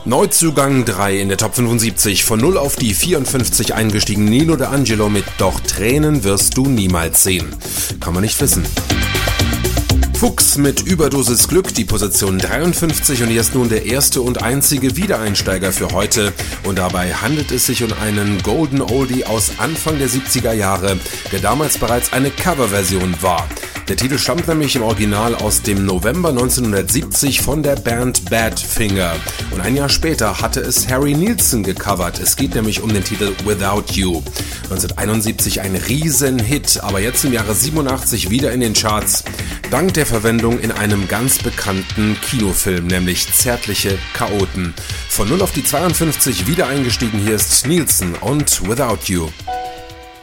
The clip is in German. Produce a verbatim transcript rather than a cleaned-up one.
Neuzugang drei in der Top fünfundsiebzig, von null auf die vierundfünfzig eingestiegen Nino D'Angelo mit Doch Tränen wirst du niemals sehen. Kann man nicht wissen. Fuchs mit Überdosis Glück, die Position dreiundfünfzig, und hier ist nun der erste und einzige Wiedereinsteiger für heute. Und dabei handelt es sich um einen Golden Oldie aus Anfang der siebziger Jahre, der damals bereits eine Coverversion war. Der Titel stammt nämlich im Original aus dem November neunzehnhundertsiebzig von der Band Badfinger. Und ein Jahr später hatte es Harry Nilsson gecovert. Es geht nämlich um den Titel Without You. neunzehnhunderteinundsiebzig ein Riesenhit, aber jetzt im Jahre siebenundachtzig wieder in den Charts. Dank der Verwendung in einem ganz bekannten Kinofilm, nämlich Zärtliche Chaoten. Von null auf die zweiundfünfzig wieder eingestiegen, hier ist Nilsson und Without You.